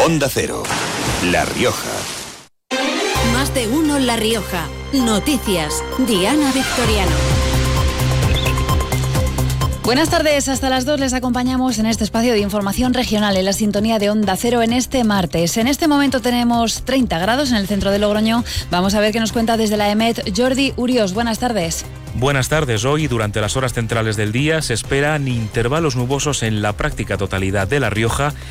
Onda Cero, La Rioja. Más de uno La Rioja. Noticias. Diana Victoriano. Buenas tardes, hasta las 2 les acompañamos en este espacio de información regional en la sintonía de Onda Cero en este martes. En este momento tenemos 30 grados en el centro de Logroño. Vamos a ver qué nos cuenta desde la EMET Jordi Urios. Buenas tardes. Buenas tardes. Hoy, durante las horas centrales del día, se esperan intervalos nubosos en la práctica totalidad de La Rioja